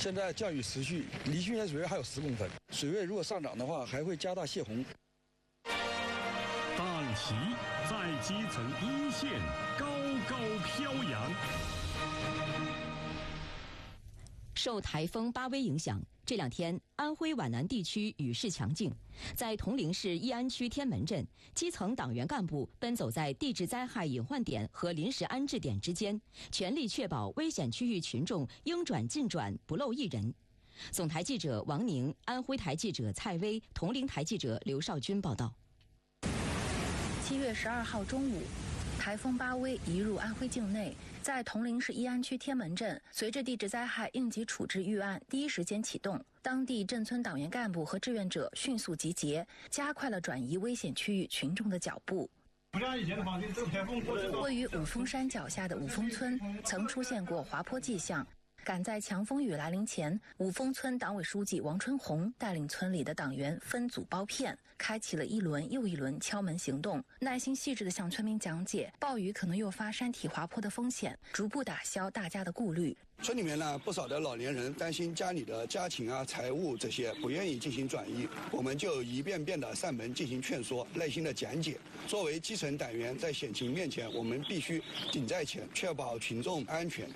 现在降雨持续，离去年水位还有10公分，水位如果上涨的话，还会加大泄洪。 大旗在基层一线高高飘扬。 受台风巴威影响，这2天安徽皖南地区雨势强劲。在铜陵市义安区天门镇，基层党员干部奔走在地质灾害隐患点和临时安置点之间，全力确保危险区域群众应转尽转，不漏一人。总台记者王宁，安徽台记者蔡薇，铜陵台记者刘少军报道。 7月12号中午，台风巴威移入安徽境内，在铜陵市义安区天门镇，随着地质灾害应急处置预案第一时间启动，当地镇村党员干部和志愿者迅速集结，加快了转移危险区域群众的脚步。位于五峰山脚下的五峰村曾出现过滑坡迹象。赶在强风雨来临前，五峰村党委书记王春红带领村里的党员分组包片，开启了一轮又一轮敲门行动，耐心细致地向村民讲解暴雨可能诱发山体滑坡的风险，逐步打消大家的顾虑。 村里面呢，不少的老年人担心家里的家禽啊、财物这些，不愿意进行转移，我们就一遍遍的上门进行劝说，耐心的讲解。作为基层党员，在险情面前，我们必须顶在前，确保群众安全。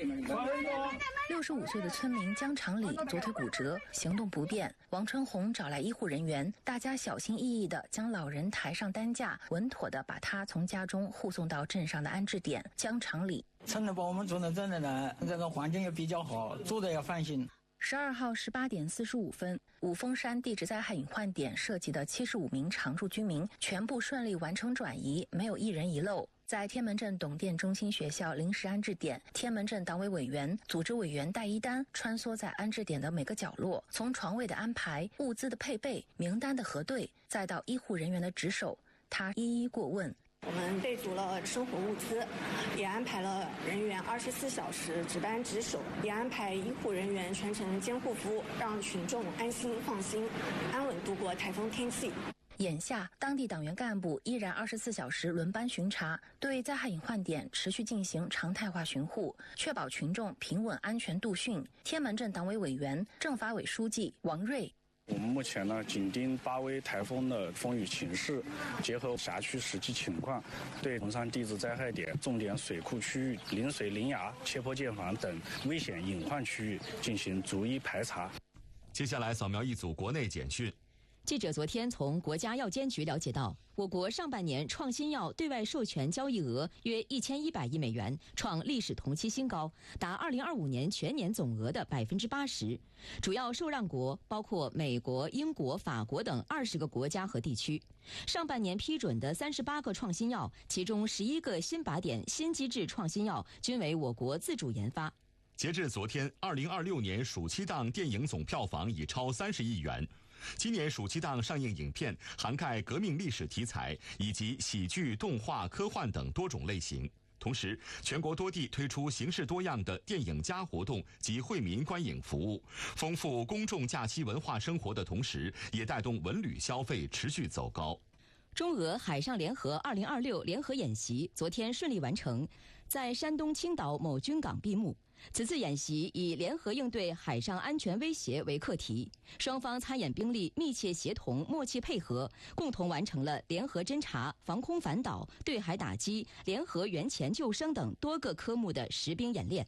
65岁的村民江长礼左腿骨折，行动不便。王春红找来医护人员，大家小心翼翼地将老人抬上担架，稳妥地把他从家中护送到镇上的安置点。江长礼： 村里把我们住在这里呢，这个环境也比较好，住的也放心。 12号18点45分，五峰山地质灾害隐患点涉及的75名常住居民全部顺利完成转移，没有一人遗漏。在天门镇董店中心学校临时安置点，天门镇党委委员、组织委员戴一丹穿梭在安置点的每个角落，从床位的安排、物资的配备、名单的核对，再到医护人员的值守，他一一过问。 我们备足了生活物资，也安排了人员24小时值班值守，也安排医护人员全程监护服务，让群众安心放心，安稳度过台风天气。 眼下，当地党员干部依然24小时轮班巡查，对灾害隐患点持续进行常态化巡护，确保群众平稳安全度汛。天门镇党委委员、政法委书记王瑞： 我们目前呢，紧盯巴威台风的风雨情势，结合辖区实际情况，对铜山地质灾害点、重点水库区域、临水临崖、切坡建房等危险隐患区域进行逐一排查。 接下来扫描一组国内简讯。 记者昨天从国家药监局了解到，我国上半年创新药对外授权交易额约1100亿美元，创历史同期新高，达2025年全年总额的80%。主要受让国包括美国、英国、法国等20个国家和地区。上半年批准的38个创新药，其中11个新靶点新机制创新药均为我国自主研发。 截至昨天，2026年暑期档电影总票房已超30亿元。今年暑期档上映影片涵盖革命历史题材以及喜剧、动画、科幻等多种类型。同时，全国多地推出形式多样的电影加活动及惠民观影服务，丰富公众假期文化生活的同时，也带动文旅消费持续走高。 中俄海上联合2026联合演习昨天顺利完成，在山东青岛某军港闭幕。此次演习以联合应对海上安全威胁为课题，双方参演兵力密切协同、默契配合，共同完成了联合侦察、防空反导、对海打击、联合援潜救生等多个科目的实兵演练。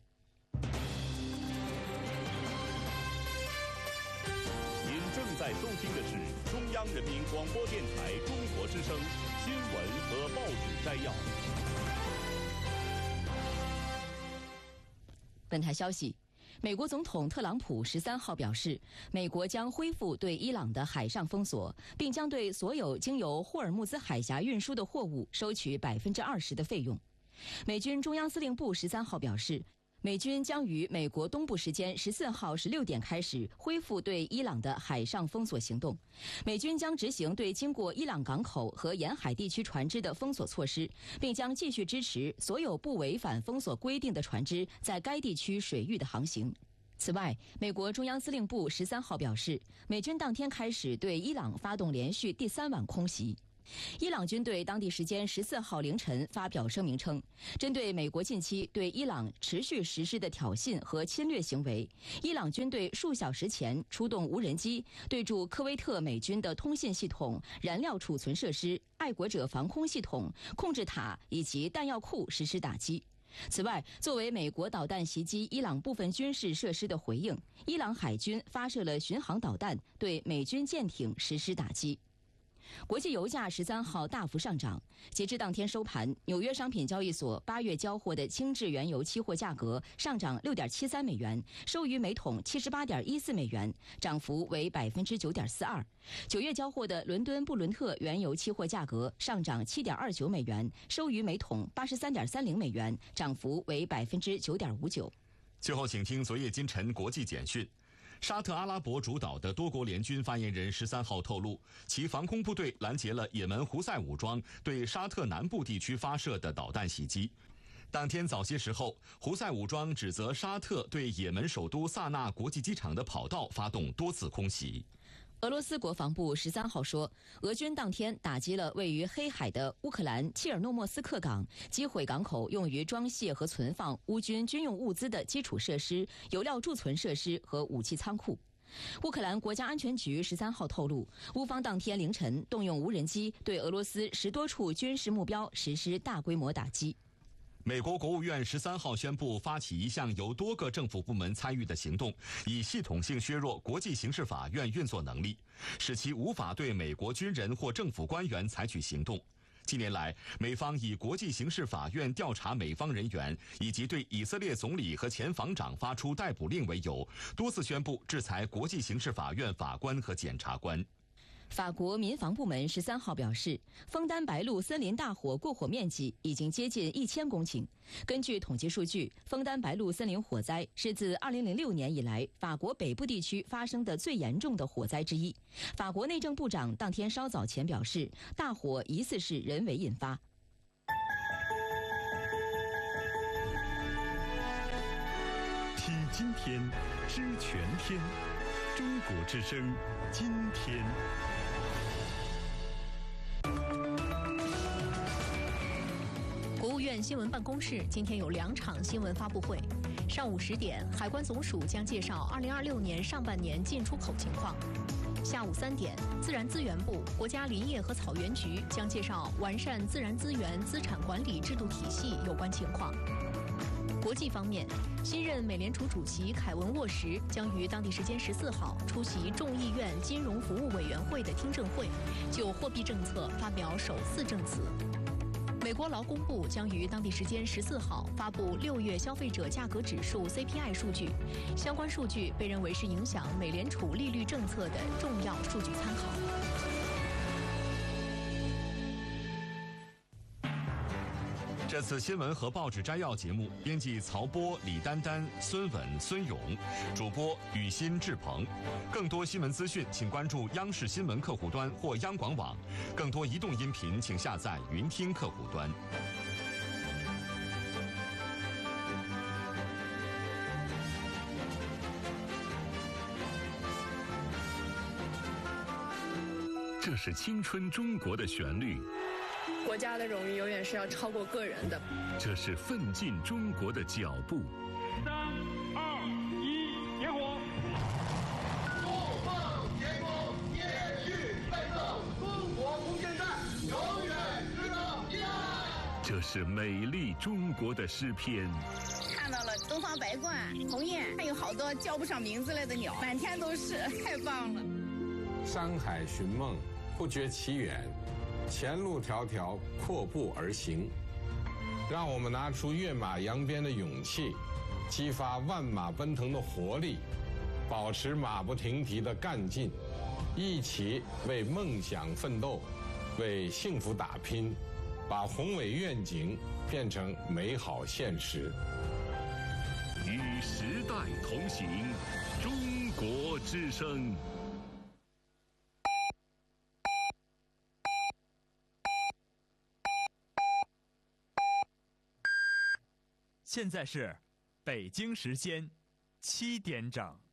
您正在收听的是中央人民广播电台中国之声新闻和报纸摘要。 本台消息，美国总统特朗普13号表示，美国将恢复对伊朗的海上封锁，并将对所有经由霍尔木兹海峡运输的货物收取20%的费用。美军中央司令部13号表示，美军将于美国东部时间14号16点开始恢复对伊朗的海上封锁行动。美军将执行对经过伊朗港口和沿海地区船只的封锁措施，并将继续支持所有不违反封锁规定的船只在该地区水域的航行。此外，美国中央司令部13号表示，美军当天开始对伊朗发动连续第3晚空袭。 伊朗军队当地时间14号凌晨发表声明称，针对美国近期对伊朗持续实施的挑衅和侵略行为，伊朗军队数小时前出动无人机对驻科威特美军的通信系统、燃料储存设施、爱国者防空系统、控制塔以及弹药库实施打击。此外，作为美国导弹袭击伊朗部分军事设施的回应，伊朗海军发射了巡航导弹，对美军舰艇实施打击。国际油价13号大幅上涨，截至当天收盘，纽约商品交易所8月交货的轻质原油期货价格上涨6.73美元，收于每桶78.14美元，涨幅为9.42%。9月交货的伦敦布伦特原油期货价格上涨7.29美元，收于每桶83.30美元，涨幅为9.59%。 最后，请听昨夜今晨国际简讯。沙特阿拉伯主导的多国联军发言人13号透露，其防空部队拦截了也门胡塞武装对沙特南部地区发射的导弹袭击。当天早些时候，胡塞武装指责沙特对也门首都萨那国际机场的跑道发动多次空袭。 俄罗斯国防部13号说，俄军当天打击了位于黑海的乌克兰切尔诺莫斯克港，击毁港口用于装卸和存放乌军军用物资的基础设施、油料贮存设施和武器仓库。乌克兰国家安全局13号透露，乌方当天凌晨动用无人机对俄罗斯10多处军事目标实施大规模打击。 美国国务院13号宣布发起一项由多个政府部门参与的行动，以系统性削弱国际刑事法院运作能力，使其无法对美国军人或政府官员采取行动。近年来，美方以国际刑事法院调查美方人员以及对以色列总理和前防长发出逮捕令为由，多次宣布制裁国际刑事法院法官和检察官。 法国民防部门13号表示，枫丹白露森林大火过火面积已经接近1000公顷。根据统计数据，枫丹白露森林火灾是自2006年以来法国北部地区发生的最严重的火灾之一。法国内政部长当天稍早前表示，大火疑似是人为引发。 听今天，知全天，中国之声，今天。 国务院新闻办公室今天有2场新闻发布会。上午10点，海关总署将介绍2026年上半年进出口情况。下午3点，自然资源部、国家林业和草原局将介绍完善自然资源资产管理制度体系有关情况。国际方面，新任美联储主席凯文沃什将于当地时间14号出席众议院金融服务委员会的听证会，就货币政策发表首次证词。美国劳工部将于当地时间14号发布6月消费者价格指数 CPI 数据，相关数据被认为是影响美联储利率政策的重要数据参考。 这次新闻和报纸摘要节目，编辑曹波、李丹丹、孙稳、孙勇，主播雨欣、志鹏。更多新闻资讯，请关注央视新闻客户端或央广网。更多移动音频，请下载云听客户端。 这是青春中国的旋律。 国家的荣誉永远是要超过个人的。 这是奋进中国的脚步。 3、2、1，点火！怒放天空，天域飞奏，中国空间站永远值得依赖。 这是美丽中国的诗篇。 看到了东方白鹳、鸿雁，还有好多叫不上名字来的鸟，满天都是，太棒了。 山海寻梦，不觉其远。前路迢迢，阔步而行。让我们拿出跃马扬鞭的勇气，激发万马奔腾的活力，保持马不停蹄的干劲，一起为梦想奋斗，为幸福打拼，把宏伟愿景变成美好现实。 与时代同行，中国之声。 现在是北京时间7点整。